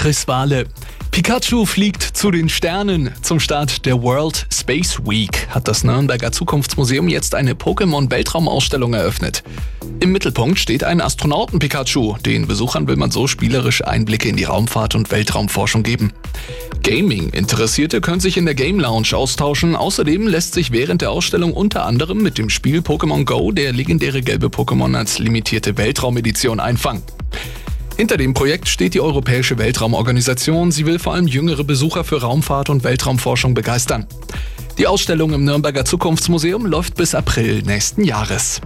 Chris Wahle. Pikachu fliegt zu den Sternen. Zum Start der World Space Week hat das Nürnberger Zukunftsmuseum jetzt eine Pokémon-Weltraumausstellung eröffnet. Im Mittelpunkt steht ein Astronauten-Pikachu. Den Besuchern will man so spielerisch Einblicke in die Raumfahrt und Weltraumforschung geben. Gaming-Interessierte können sich in der Game Lounge austauschen. Außerdem lässt sich während der Ausstellung unter anderem mit dem Spiel Pokémon Go der legendäre gelbe Pokémon als limitierte Weltraumedition einfangen. Hinter dem Projekt steht die Europäische Weltraumorganisation. Sie will vor allem jüngere Besucher für Raumfahrt und Weltraumforschung begeistern. Die Ausstellung im Nürnberger Zukunftsmuseum läuft bis April nächsten Jahres.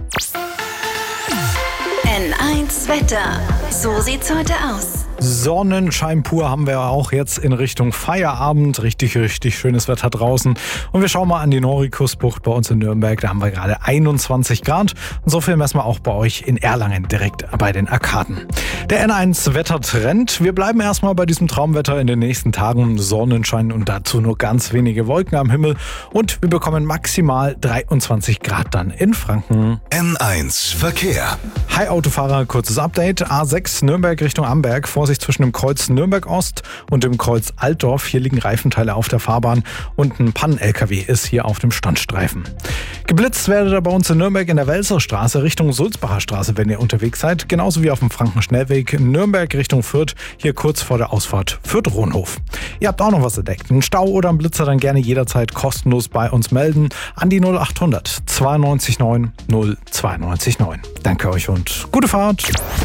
N1 Wetter. So sieht's heute aus. Sonnenschein pur haben wir auch jetzt in Richtung Feierabend. Richtig schönes Wetter draußen. Und wir schauen mal an die Norikusbucht bei uns in Nürnberg. Da haben wir gerade 21 Grad. Und so viel messen wir auch bei euch in Erlangen direkt bei den Arkaden. Der N1 Wettertrend. Wir bleiben erstmal bei diesem Traumwetter in den nächsten Tagen. Sonnenschein und dazu nur ganz wenige Wolken am Himmel. Und wir bekommen maximal 23 Grad dann in Franken. N1 Verkehr. Hi Autofahrer, kurzes Update. A6 Nürnberg Richtung Amberg. Vorsicht zwischen dem Kreuz Nürnberg Ost und dem Kreuz Altdorf. Hier liegen Reifenteile auf der Fahrbahn und ein Pannen-LKW ist hier auf dem Standstreifen. Geblitzt werdet ihr bei uns in Nürnberg in der Welserstraße Richtung Sulzbacher Straße, wenn ihr unterwegs seid. Genauso wie auf dem Frankenschnellweg Nürnberg Richtung Fürth, hier kurz vor der Ausfahrt Fürth-Rohnhof. Ihr habt auch noch was entdeckt. Einen Stau oder einen Blitzer, dann gerne jederzeit kostenlos bei uns melden an die 0800 92 9 092 9. Danke euch und gute Fahrt.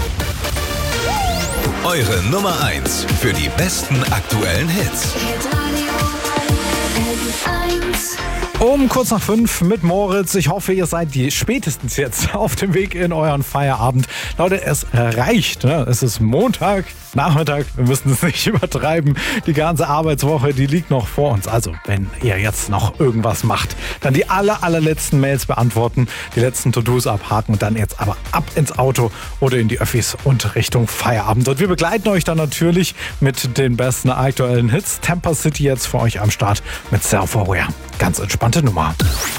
Eure Nummer 1 für die besten aktuellen Hits. Um kurz nach 5 mit Moritz. Ich hoffe, ihr seid spätestens jetzt auf dem Weg in euren Feierabend. Leute, es reicht. Ne? Es ist Montag, Nachmittag. Wir müssen es nicht übertreiben. Die ganze Arbeitswoche, die liegt noch vor uns. Also, wenn ihr jetzt noch irgendwas macht, dann die allerletzten Mails beantworten, die letzten To-Dos abhaken und dann jetzt aber ab ins Auto oder in die Öffis und Richtung Feierabend. Und wir begleiten euch dann natürlich mit den besten aktuellen Hits. Tampa City jetzt für euch am Start mit Self-Aware. Ganz entspannte Nummer.